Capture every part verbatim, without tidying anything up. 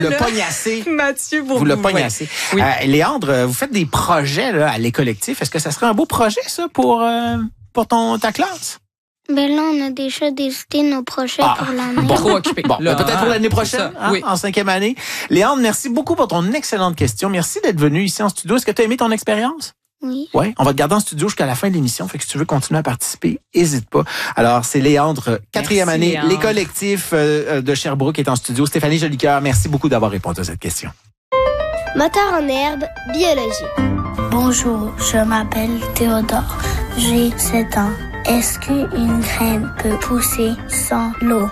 Le pognacé. Mathieu, vous le pognacez. Oui. Euh, Léandre, vous faites des projets là, à Les Collectifs. Est-ce que ça serait un beau projet, ça, pour, euh, pour ton, ta classe? Ben là, on a déjà décidé nos projets ah, pour l'année. Bon, trop occupé. Bon, là, peut-être pour l'année prochaine, hein, oui. en cinquième année. Léandre, merci beaucoup pour ton excellente question. Merci d'être venu ici en studio. Est-ce que tu as aimé ton expérience? Oui. Oui, on va te garder en studio jusqu'à la fin de l'émission. Fait que si tu veux continuer à participer, n'hésite pas. Alors, c'est Léandre, quatrième année, Léandre. Les Collectifs euh, de Sherbrooke est en studio. Stéphanie Jolicoeur, merci beaucoup d'avoir répondu à cette question. Moteur en herbe, biologie. Bonjour, je m'appelle Théodore. J'ai sept ans. Est-ce qu'une graine peut pousser sans l'eau?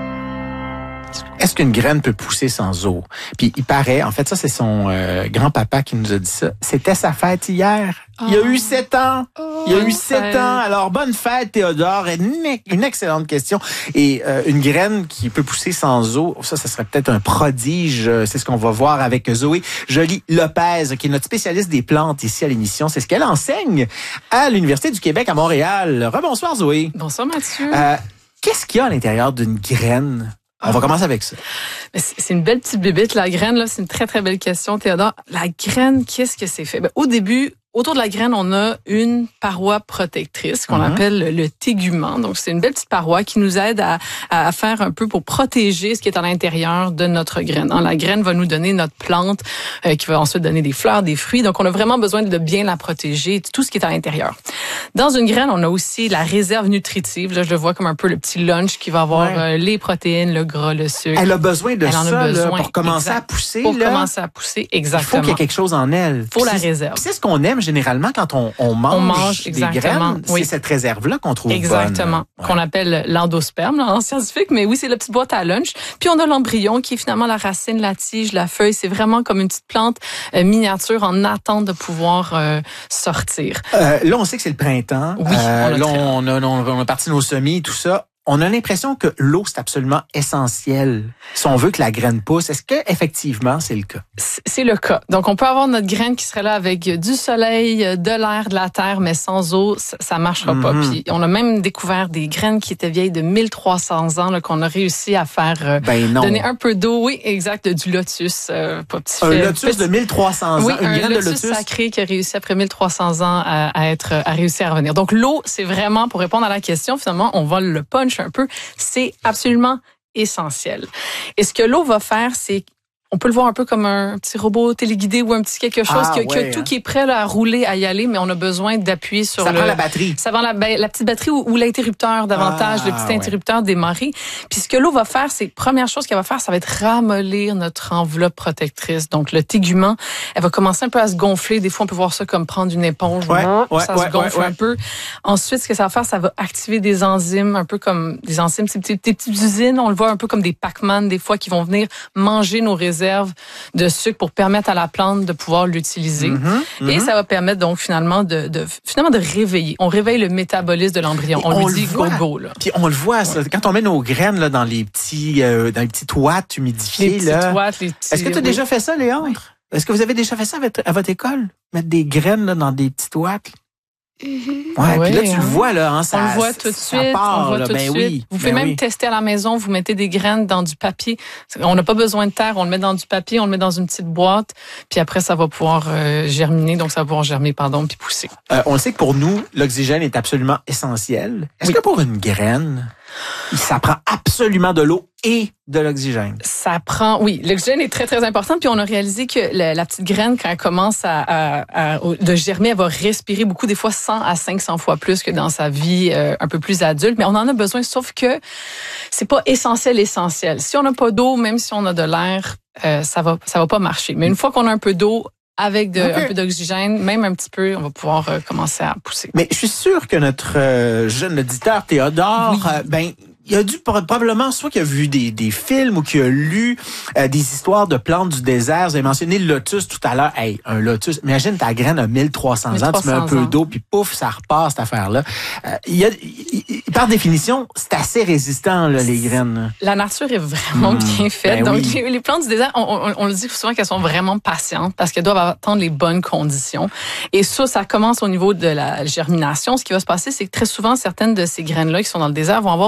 Est-ce qu'une graine peut pousser sans eau? Puis il paraît, en fait, ça c'est son euh, grand-papa qui nous a dit ça. C'était sa fête hier. Oh. Il a eu sept ans. Oh, il a eu sept ans. Alors, bonne fête, Théodore. Une, une excellente question. Et euh, une graine qui peut pousser sans eau, ça, ça serait peut-être un prodige. C'est ce qu'on va voir avec Zoé Joly-Lopez, qui est notre spécialiste des plantes ici à l'émission. C'est ce qu'elle enseigne à l'Université du Québec à Montréal. Rebonsoir, Zoé. Bonsoir, Mathieu. Euh, qu'est-ce qu'il y a à l'intérieur d'une graine? On va commencer avec ça. C'est une belle petite bébête, la graine. Là, c'est une très, très belle question, Théodore. La graine, qu'est-ce que c'est fait? Ben, au début, autour de la graine, on a une paroi protectrice qu'on mm-hmm. appelle le tégument. Donc, c'est une belle petite paroi qui nous aide à, à faire un peu pour protéger ce qui est à l'intérieur de notre graine. La graine va nous donner notre plante euh, qui va ensuite donner des fleurs, des fruits. Donc, on a vraiment besoin de bien la protéger, tout ce qui est à l'intérieur. Dans une graine, on a aussi la réserve nutritive. Là, je le vois comme un peu le petit lunch qui va avoir ouais. euh, les protéines, le gras, le sucre. Elle a besoin de elle ça en a besoin, là, pour commencer exact. à pousser. Pour là. commencer à pousser, exactement. Il faut qu'il y ait quelque chose en elle. Il faut la réserve. C'est ce qu'on aime généralement quand on, on mange, on mange des graines. Oui. C'est cette réserve-là qu'on trouve exactement. bonne. Qu'on ouais. appelle l'endosperme là, en scientifique. Mais oui, c'est la petite boîte à lunch. Puis on a l'embryon qui est finalement la racine, la tige, la feuille. C'est vraiment comme une petite plante euh, miniature en attente de pouvoir euh, sortir. Euh, là, on sait que c'est le printemps. Oui. Euh, là, on a, on, a, on a parti nos semis, tout ça. On a l'impression que l'eau, c'est absolument essentiel si on veut que la graine pousse. Est-ce que effectivement c'est le cas? C'est le cas. Donc, on peut avoir notre graine qui serait là avec du soleil, de l'air, de la terre, mais sans eau, ça, ça marchera mm-hmm. pas. Puis, on a même découvert des graines qui étaient vieilles de mille trois cents ans, là, qu'on a réussi à faire euh, ben non. donner un peu d'eau. Oui, exact, du lotus. Euh, pas petit un fait, lotus petit... de mille trois cents ans, oui, une un graine lotus de lotus sacré qui a réussi après mille trois cents ans à, à être, à réussir à revenir. Donc, l'eau, c'est vraiment, pour répondre à la question, finalement, on va le punch un peu. C'est absolument essentiel. Et ce que l'eau va faire, c'est on peut le voir un peu comme un petit robot téléguidé ou un petit quelque chose ah, qui, ouais, qui a hein. tout qui est prêt là, à rouler, à y aller, mais on a besoin d'appuyer sur ça le... prend la batterie. Ça prend la, ben, la petite batterie ou, ou l'interrupteur davantage, ah, le petit interrupteur ouais. démarré. Puis ce que l'eau va faire, c'est première chose qu'elle va faire, ça va être ramollir notre enveloppe protectrice. Donc le tégument, elle va commencer un peu à se gonfler. Des fois, on peut voir ça comme prendre une éponge. Ouais, ouais, ça ouais, se gonfle ouais, ouais. un peu. Ensuite, ce que ça va faire, ça va activer des enzymes, un peu comme des enzymes, c'est des, des petites usines. On le voit un peu comme des Pac-Man, des fois, qui vont venir manger nos réserves de de sucre pour permettre à la plante de pouvoir l'utiliser. Mm-hmm, et mm-hmm. ça va permettre donc finalement de, de finalement de réveiller. On réveille le métabolisme de l'embryon. On, on lui dit go go là. Puis on le voit ça, ouais. quand on met nos graines là dans les petits euh, dans les petites ouates humidifiées les là. Petites ouates, les petits, Est-ce que tu as oui. déjà fait ça, Léandre? Oui. Est-ce que vous avez déjà fait ça à votre, à votre école, mettre des graines là, dans des petites ouates? Mm-hmm. Ouais, oui, puis là tu hein. le vois là, hein, ça, on le voit tout de ça suite. part, on le voit là, tout ben de suite. oui, vous pouvez ben même oui. tester à la maison. Vous mettez des graines dans du papier. On n'a pas besoin de terre. On le met dans du papier. On le met dans une petite boîte. Puis après, ça va pouvoir euh, germiner. Donc ça va pouvoir germer, pardon, puis pousser. Euh, on sait que pour nous, l'oxygène est absolument essentiel. Est-ce oui. que pour une graine, ça prend absolument de l'eau et de l'oxygène? Ça prend, oui, l'oxygène est très, très important. Puis on a réalisé que la, la petite graine, quand elle commence à, à, à de germer, elle va respirer beaucoup, des fois cent à cinq cents fois plus que dans sa vie euh, un peu plus adulte. Mais on en a besoin, sauf que c'est pas essentiel, essentiel. Si on n'a pas d'eau, même si on a de l'air, euh, ça va, ça va pas marcher. Mais une fois qu'on a un peu d'eau, avec de, okay. un peu d'oxygène, même un petit peu, on va pouvoir euh, commencer à pousser. Mais je suis sûr que notre euh, jeune auditeur Théodore, oui. euh, ben il a dû probablement, soit qu'il a vu des, des films ou qu'il a lu euh, des histoires de plantes du désert. Vous avez mentionné le lotus tout à l'heure. Hey, un lotus, imagine ta graine a mille trois cents ans, tu mets un peu d'eau, puis pouf, ça repart cette affaire-là. Euh, il y a, il, par définition, c'est assez résistant, là, les graines. La nature est vraiment mmh, bien faite. Ben Donc, oui. les, les plantes du désert, on, on, on le dit souvent qu'elles sont vraiment patientes parce qu'elles doivent attendre les bonnes conditions. Et ça, ça commence au niveau de la germination. Ce qui va se passer, c'est que très souvent, certaines de ces graines-là qui sont dans le désert vont avoir une protection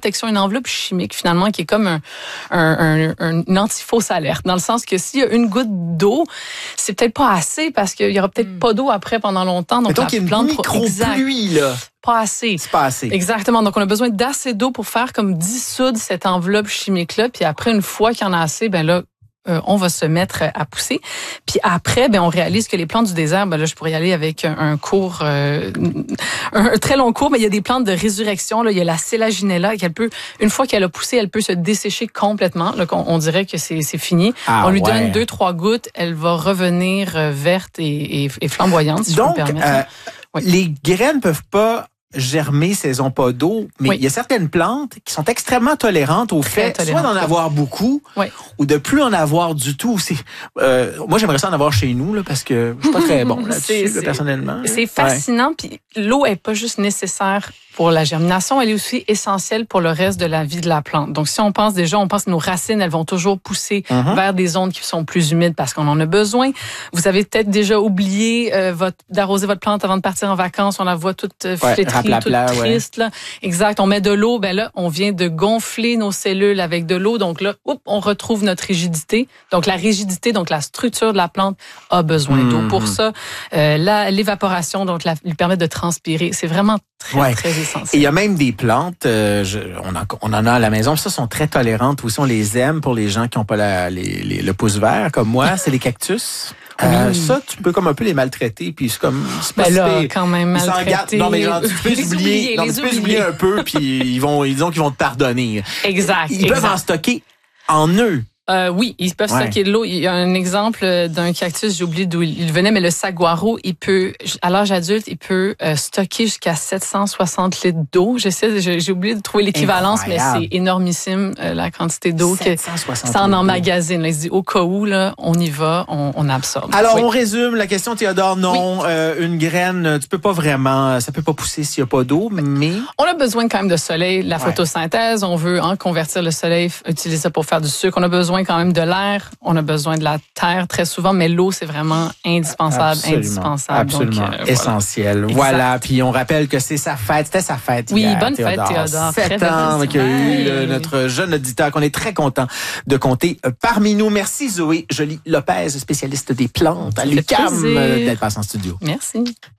protection, une enveloppe chimique finalement qui est comme un, un, un, un une anti-fausse alerte. Dans le sens que s'il y a une goutte d'eau, c'est peut-être pas assez parce qu'il y aura peut-être mm. pas d'eau après pendant longtemps. Donc, donc il y a une plante micro-pluie, là. Pas assez. C'est pas assez. Exactement. Donc, on a besoin d'assez d'eau pour faire comme dissoudre cette enveloppe chimique-là. Puis après, une fois qu'il y en a assez, ben là, Euh, on va se mettre à pousser. Puis après, ben on réalise que les plantes du désert, ben là, je pourrais y aller avec un, un cours, euh, un, un très long cours, mais il y a des plantes de résurrection. Là, il y a la Selaginella, qu'elle peut, une fois qu'elle a poussé, elle peut se dessécher complètement. Là, on, on dirait que c'est, c'est fini. Ah, on lui ouais. donne deux, trois gouttes, elle va revenir verte et, et, et flamboyante, si Donc, je peux me permettre. Euh, oui. Les graines peuvent pas germer si elles n'ont pas d'eau, mais oui. il y a certaines plantes qui sont extrêmement tolérantes au Très fait tolérante. soit d'en avoir beaucoup oui. ou de plus en avoir du tout. C'est, euh, moi, j'aimerais ça en avoir chez nous là, parce que je suis pas très bon là-dessus, c'est, là, c'est, personnellement. Là. C'est fascinant. Ouais. Puis l'eau est pas juste nécessaire pour la germination, elle est aussi essentielle pour le reste de la vie de la plante. Donc, si on pense déjà, on pense que nos racines, elles vont toujours pousser mm-hmm. vers des zones qui sont plus humides parce qu'on en a besoin. Vous avez peut-être déjà oublié euh, votre, d'arroser votre plante avant de partir en vacances. On la voit toute euh, flétrie, ouais, toute triste. Ouais. Là. Exact. On met de l'eau. Ben là, on vient de gonfler nos cellules avec de l'eau. Donc là, oups, on retrouve notre rigidité. Donc, la rigidité, donc la structure de la plante a besoin mm-hmm. d'eau. Pour ça, euh, la, l'évaporation, donc, la, lui permet de transpirer. C'est vraiment très, ouais. très essentiel. Et il y a même des plantes, euh, je, on, en, on en a à la maison, ça sont très tolérantes aussi, on les aime pour les gens qui n'ont pas la, les, les, le pouce vert comme moi, c'est les cactus. Oui. Euh, ça, tu peux comme un peu les maltraiter, puis c'est comme... C'est ben là, quand même maltraiter. Non, mais genre, tu peux les oublier, non, tu peux oublier un peu, puis ils vont, ils disent qu'ils vont te pardonner. Exact. Ils exact. peuvent en stocker en eux. Euh, oui, ils peuvent stocker ouais. de l'eau. Il y a un exemple d'un cactus, j'ai oublié d'où il venait, mais le saguaro, il peut, à l'âge adulte, il peut euh, stocker jusqu'à sept cent soixante litres d'eau. J'essaie, j'ai, j'ai oublié de trouver l'équivalence, Incroyable. mais c'est énormissime euh, la quantité d'eau que ça en emmagasine. Là, il se dit au cas où, là, on y va, on, on absorbe. Alors, oui. on résume la question, Théodore. Non, oui. euh, une graine, tu peux pas vraiment, ça peut pas pousser s'il y a pas d'eau, mais on a besoin quand même de soleil, la ouais. photosynthèse. On veut hein, convertir le soleil, utiliser ça pour faire du sucre. On a besoin quand même de l'air, on a besoin de la terre très souvent, mais l'eau, c'est vraiment indispensable, absolument, indispensable. Absolument, donc, euh, essentiel. Voilà. voilà, puis on rappelle que c'est sa fête, c'était sa fête Oui, hier, bonne Théodore. fête, Théodore. Sept ans qu'il y a eu le, notre jeune auditeur qu'on est très content de compter parmi nous. Merci Zoé Joly-Lopez, spécialiste des plantes à l'U Q A M, d'être passée en studio. Merci.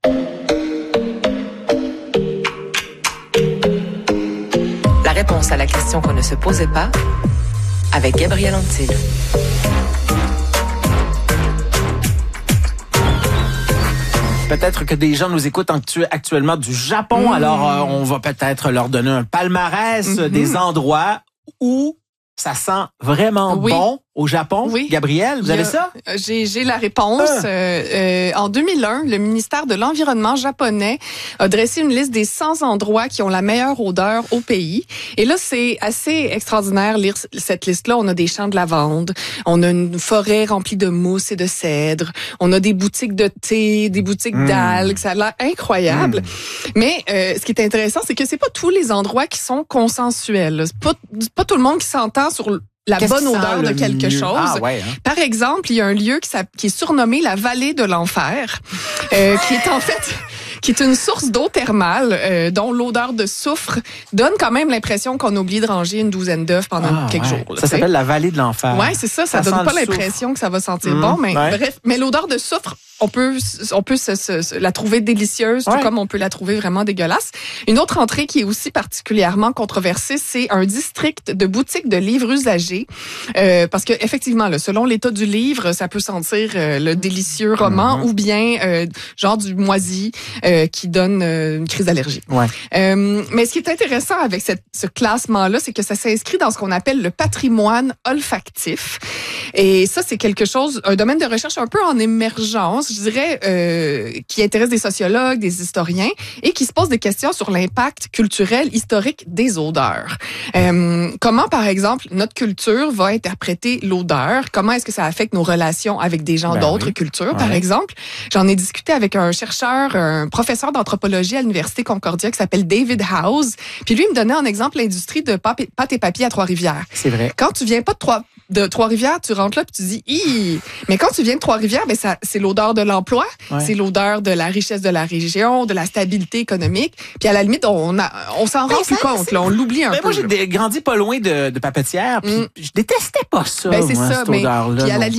La réponse à la question qu'on ne se posait pas avec Gabriel Antil. Peut-être que des gens nous écoutent actuellement du Japon, mmh. alors euh, on va peut-être leur donner un palmarès mmh. des endroits où ça sent vraiment oui. bon au Japon. Oui. Gabrielle, vous avez a, ça? J'ai, j'ai la réponse. Ah. Euh, euh, en deux mille un, le ministère de l'Environnement japonais a dressé une liste des cent endroits qui ont la meilleure odeur au pays. Et là, c'est assez extraordinaire lire cette liste-là. On a des champs de lavande, on a une forêt remplie de mousse et de cèdre, on a des boutiques de thé, des boutiques mmh. d'algues. Ça a l'air incroyable. Mmh. Mais euh, ce qui est intéressant, c'est que c'est pas tous les endroits qui sont consensuels. C'est pas, c'est pas tout le monde qui s'entend sur la Qu'est-ce bonne odeur de quelque mieux? chose. Ah, ouais, hein? Par exemple, il y a un lieu qui, qui est surnommé la vallée de l'enfer, euh, qui est en fait qui est une source d'eau thermale euh, dont l'odeur de soufre donne quand même l'impression qu'on a oublié de ranger une douzaine d'œufs pendant ah, quelques ouais. jours. Là, ça s'appelle la vallée de l'enfer. Ouais, c'est ça. Ça, ça donne pas l'impression que ça va sentir mmh, bon, mais ouais. bref. Mais l'odeur de soufre, on peut on peut se, se, se, la trouver délicieuse, ouais. tout comme on peut la trouver vraiment dégueulasse. Une autre entrée qui est aussi particulièrement controversée, c'est un district de boutiques de livres usagés, euh, parce que effectivement, là, selon l'état du livre, ça peut sentir euh, le délicieux roman mmh. ou bien euh, genre du moisi euh, qui donne euh, une crise d'allergie. Ouais. Euh, mais ce qui est intéressant avec cette, ce classement-là, c'est que ça s'inscrit dans ce qu'on appelle le patrimoine olfactif. Et ça, c'est quelque chose, un domaine de recherche un peu en émergence, je dirais, euh, qui intéresse des sociologues, des historiens, et qui se pose des questions sur l'impact culturel, historique des odeurs. Euh, comment, par exemple, notre culture va interpréter l'odeur? Comment est-ce que ça affecte nos relations avec des gens ben d'autres oui. cultures, ouais. par exemple? J'en ai discuté avec un chercheur, un professeur d'anthropologie à l'Université Concordia qui s'appelle David House. Puis lui, il me donnait en exemple l'industrie de pâte et papier à Trois-Rivières. C'est vrai. Quand tu viens pas de Trois de Trois-Rivières, tu rentres là puis tu dis, Hi! Mais quand tu viens de Trois-Rivières, ben ça, c'est l'odeur de l'emploi, ouais. c'est l'odeur de la richesse de la région, de la stabilité économique. Puis à la limite, on, a, on s'en rend plus compte, là, on l'oublie un ben peu. Moi, j'ai là. grandi pas loin de, de Papetière, puis mm. je détestais pas ça, ben, c'est moi, ça, cette mais, odeur-là. Puis à la